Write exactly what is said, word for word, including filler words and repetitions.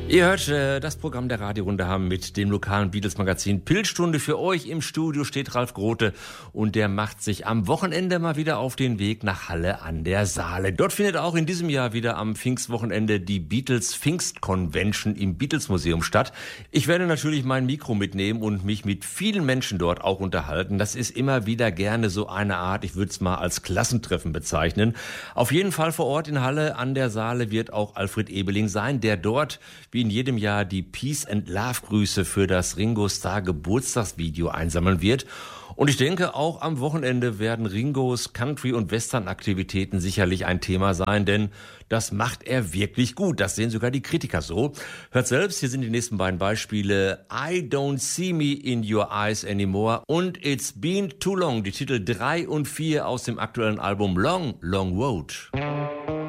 Ihr hört äh, das Programm der Radiorunde haben mit dem lokalen Beatles-Magazin Pilzstunde. Für euch im Studio steht Ralf Grote und der macht sich am Wochenende mal wieder auf den Weg nach Halle an der Saale. Dort findet auch in diesem Jahr wieder am Pfingstwochenende die Beatles Pfingst Convention im Beatles Museum statt. Ich werde natürlich mein Mikro mitnehmen und mich mit vielen Menschen dort auch unterhalten. Das ist immer wieder gerne so eine Art, ich würde es mal als Klassentreffen bezeichnen. Auf jeden Fall vor Ort in Halle an der Saale wird auch Alfred Ebeling sein, der dort wie in jedem Jahr die Peace and Love Grüße für das Ringo Starr Geburtstagsvideo einsammeln wird. Und ich denke, auch am Wochenende werden Ringos Country- und Western-Aktivitäten sicherlich ein Thema sein, denn das macht er wirklich gut. Das sehen sogar die Kritiker so. Hört selbst, hier sind die nächsten beiden Beispiele. I Don't See Me in Your Eyes Anymore und It's Been Too Long, die Titel drei und vier aus dem aktuellen Album Long, Long Road.